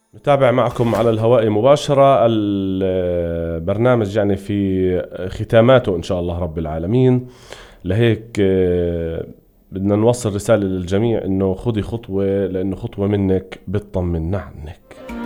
نتابع معكم على الهواء مباشرة البرنامج يعني في ختاماته إن شاء الله رب العالمين. لهيك بدنا نوصل رسالة للجميع إنه خذي خطوة، لأنه خطوة منك بتطمنا عنك.